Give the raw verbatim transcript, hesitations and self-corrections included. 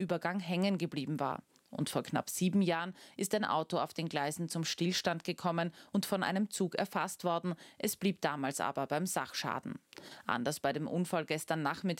Übergang hängen geblieben war. Und vor knapp sieben Jahren ist ein Auto auf den Gleisen zum Stillstand gekommen und von einem Zug erfasst worden. Es blieb damals aber beim Sachschaden. Anders bei dem Unfall gestern Nachmittag